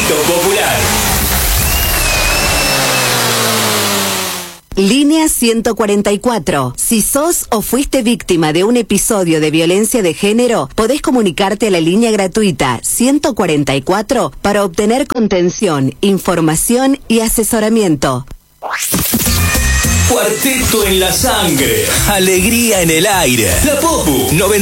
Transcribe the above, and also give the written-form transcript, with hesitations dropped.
Cuarteto Popular. Línea 144. Si sos o fuiste víctima de un episodio de violencia de género, podés comunicarte a la línea gratuita 144 para obtener contención, información y asesoramiento. Cuarteto en la sangre. Alegría en el aire. La Popu 90.